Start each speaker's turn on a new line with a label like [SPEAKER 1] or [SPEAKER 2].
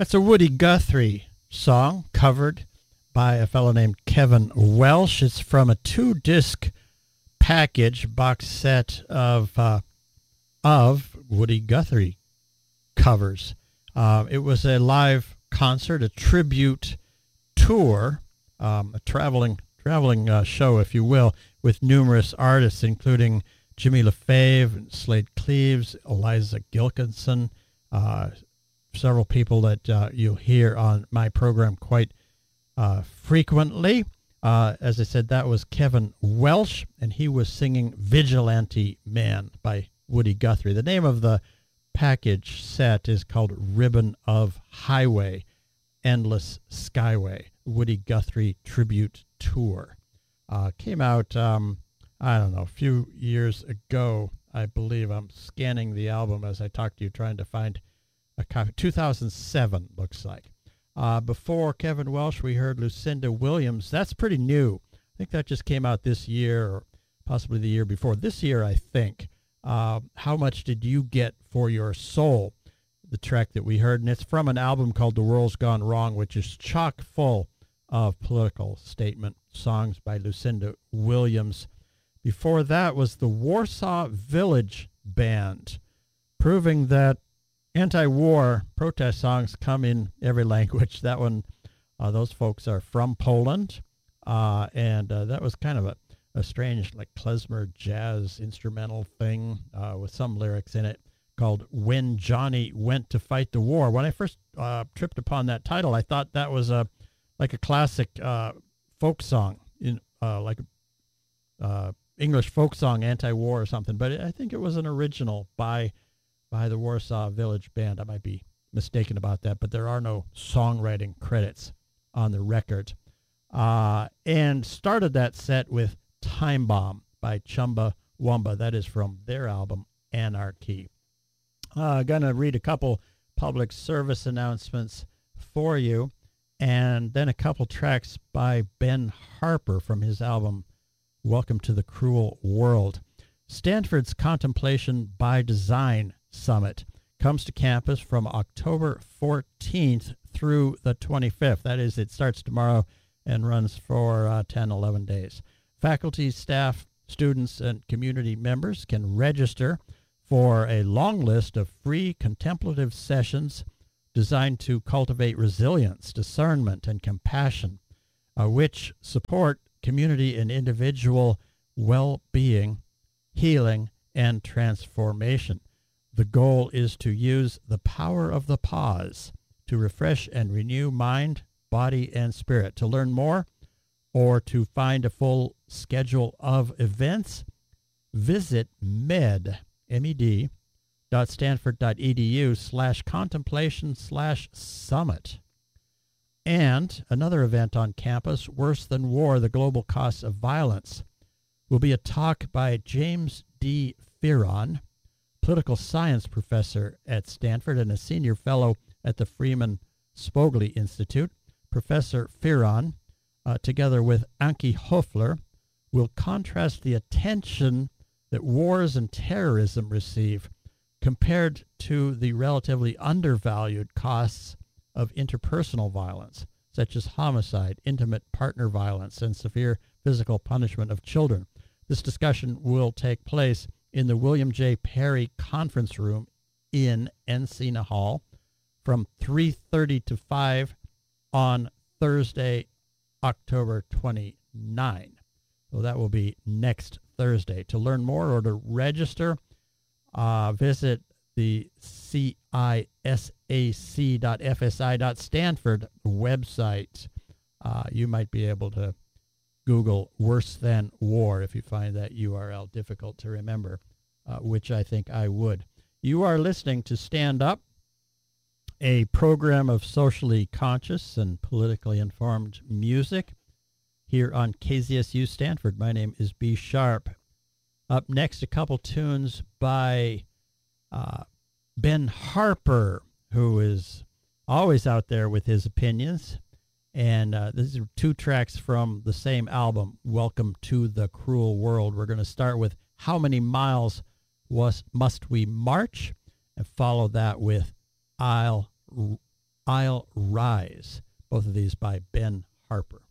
[SPEAKER 1] That's a Woody Guthrie song covered by a fellow named Kevin Welsh. It's from a 2-disc package box set of Woody Guthrie covers. It was a live concert, a tribute tour, a traveling show, if you will, with numerous artists, including Jimmy LaFave, Slade Cleaves, Eliza Gilkinson, several people that you'll hear on my program quite frequently. As I said, that was Kevin Welsh, and he was singing Vigilante Man by Woody Guthrie. The name of the package set is called Ribbon of Highway, Endless Skyway, Woody Guthrie Tribute Tour. Came out, I don't know, a few years ago, I believe. I'm scanning the album as I talk to you, trying to find a copy. 2007, looks like. Before Kevin Welsh, we heard Lucinda Williams. That's pretty new. I think that just came out this year, or possibly the year before. This year, I think. How Much Did You Get for Your Soul? The track that we heard, and it's from an album called The World's Gone Wrong, which is chock full of political statement songs by Lucinda Williams. Before that was the Warsaw Village Band, proving that anti-war protest songs come in every language. That one, those folks are from Poland, and that was kind of a strange, like, klezmer jazz instrumental thing with some lyrics in it called When Johnny Went to Fight the War. When I first tripped upon that title, I thought that was like a classic folk song, like English folk song, anti-war or something. But I think it was an original by the Warsaw Village Band. I might be mistaken about that, but there are no songwriting credits on the record. And started that set with Time Bomb by Chumbawamba. That is from their album Anarchy. Gonna read a couple public service announcements for you, and then a couple tracks by Ben Harper from his album Welcome to the Cruel World. Stanford's Contemplation by Design Summit comes to campus from October 14th through the 25th. That is, it starts tomorrow and runs for 10, 11 days. Faculty, staff, students, and community members can register for a long list of free contemplative sessions designed to cultivate resilience, discernment, and compassion, which support community and individual well-being, healing, and transformation. The goal is to use the power of the pause to refresh and renew mind, body, and spirit. To learn more or to find a full schedule of events, visit med.stanford.edu/contemplation/summit. And another event on campus, Worse Than War, The Global Costs of Violence, will be a talk by James D. Fearon, political science professor at Stanford and a senior fellow at the Freeman Spogli Institute. Professor Fearon, together with Anki Hofler, will contrast the attention that wars and terrorism receive compared to the relatively undervalued costs of interpersonal violence, such as homicide, intimate partner violence, and severe physical punishment of children. This discussion will take place in the William J. Perry Conference Room in Encina Hall from 3:30 to 5 on Thursday, October 29. So that will be next Thursday. To learn more or to register, visit the cisac.fsi.stanford website. You might be able to Google Worse Than War if you find that URL difficult to remember, which I think I would. You are listening to Stand Up, a program of socially conscious and politically informed music here on KZSU Stanford. My name is B. Sharp. Up next, a couple tunes by Ben Harper, who is always out there with his opinions. And these are two tracks from the same album, Welcome to the Cruel World. We're going to start with How Many Miles Must We March? And follow that with I'll I'll Rise, both of these by Ben Harper.